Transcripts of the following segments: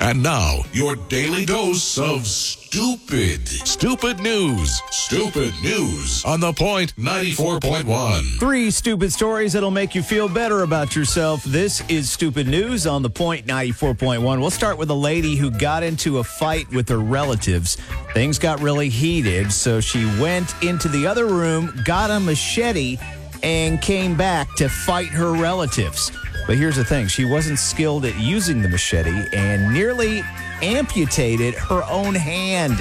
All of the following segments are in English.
And now, your daily dose of stupid. Stupid news. Stupid news on The Point 94.1. 3 stupid stories that'll make you feel better about yourself. This is Stupid News on The Point 94.1. We'll start with a lady who got into a fight with her relatives. Things got really heated, so she went into the other room, got a machete, and came back to fight her relatives. But here's the thing. She wasn't skilled at using the machete and nearly amputated her own hand.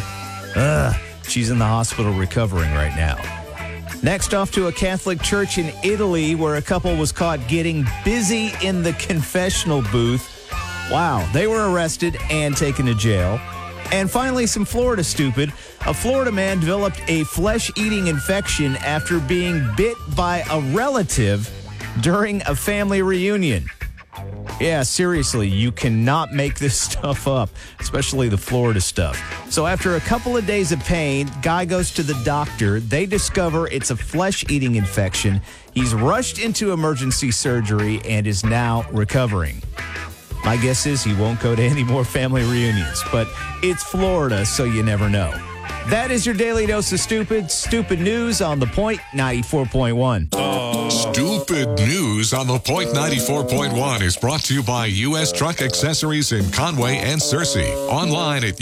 She's in the hospital recovering right now. Next, off to a Catholic church in Italy where a couple was caught getting busy in the confessional booth. Wow, they were arrested and taken to jail. And finally, some Florida stupid. A Florida man developed a flesh-eating infection after being bit by a relative during a family reunion. Yeah, seriously, you cannot make this stuff up, especially the Florida stuff. So after a couple of days of pain, guy goes to the doctor. They discover it's a flesh-eating infection. He's rushed into emergency surgery and is now recovering. My guess is he won't go to any more family reunions, but it's Florida, so you never know. That is your daily dose of stupid news on The Point 94.1. Stupid news on The Point 94.1 is brought to you by U.S. Truck Accessories in Conway and Searcy. Online at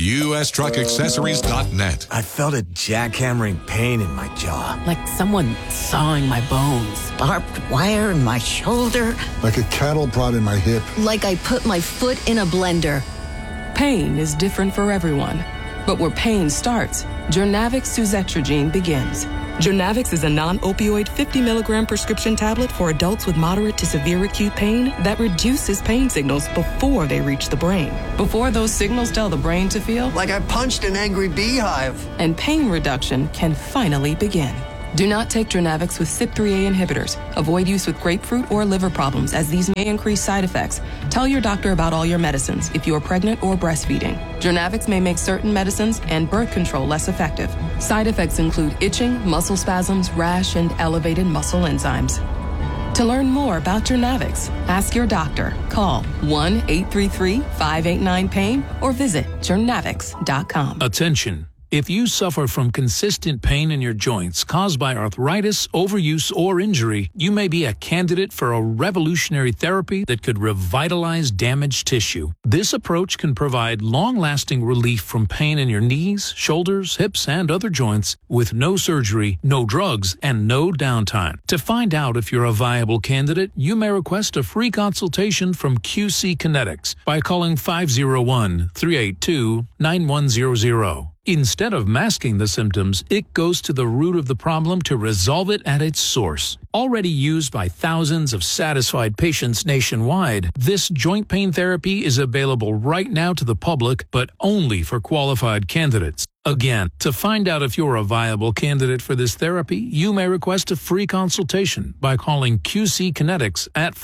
ustruckaccessories.net. I felt a jackhammering pain in my jaw. Like someone sawing my bones. Barbed wire in my shoulder. Like a cattle prod in my hip. Like I put my foot in a blender. Pain is different for everyone. But where pain starts, Jurnavix suzetrigine begins. Jurnavix is a non-opioid 50 milligram prescription tablet for adults with moderate to severe acute pain that reduces pain signals before they reach the brain. Before those signals tell the brain to feel Like I punched an angry beehive. and pain reduction can finally begin. Do not take Jurnavix with CYP3A inhibitors. Avoid use with grapefruit or liver problems, as these may increase side effects. Tell your doctor about all your medicines if you are pregnant or breastfeeding. Jurnavix may make certain medicines and birth control less effective. Side effects include itching, muscle spasms, rash, and elevated muscle enzymes. To learn more about Jurnavix, ask your doctor. Call 1-833-589-PAIN or visit Jurnavix.com. Attention. If you suffer from consistent pain in your joints caused by arthritis, overuse, or injury, you may be a candidate for a revolutionary therapy that could revitalize damaged tissue. This approach can provide long-lasting relief from pain in your knees, shoulders, hips, and other joints with no surgery, no drugs, and no downtime. To find out if you're a viable candidate, you may request a free consultation from QC Kinetics by calling 501-382-9100. Instead of masking the symptoms, it goes to the root of the problem to resolve it at its source. Already used by thousands of satisfied patients nationwide, this joint pain therapy is available right now to the public, but only for qualified candidates. Again, to find out if you're a viable candidate for this therapy, you may request a free consultation by calling QC Kinetics at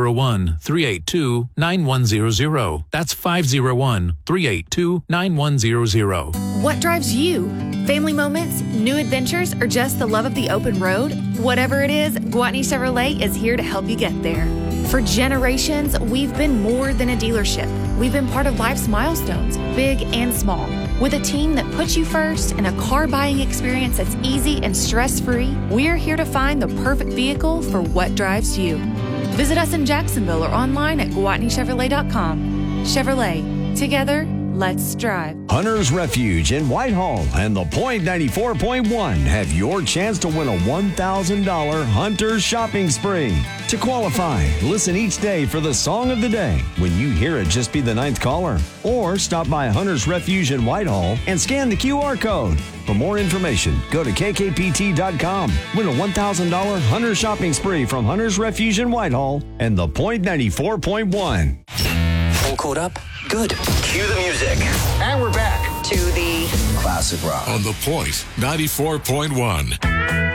501-382-9100. That's 501-382-9100. What drives you? Family moments, new adventures, or just the love of the open road? Whatever it is, Gwatney Chevrolet is here to help you get there. For generations, we've been more than a dealership. We've been part of life's milestones, big and small. With a team that puts you first and a car buying experience that's easy and stress-free, we're here to find the perfect vehicle for what drives you. Visit us in Jacksonville or online at GwatneyChevrolet.com. Chevrolet, together, let's drive. Hunter's Refuge in Whitehall and The Point 94.1 have your chance to win a $1,000 Hunter's shopping spree. To qualify, listen each day for the song of the day. When you hear it, just be the 9th caller. Or stop by Hunter's Refuge in Whitehall and scan the QR code. For more information, go to kkpt.com. Win a $1,000 Hunter's shopping spree from Hunter's Refuge in Whitehall and The Point 94.1. All caught up? Good. Cue the music. And we're back to the Classic rock. On The Point 94.1.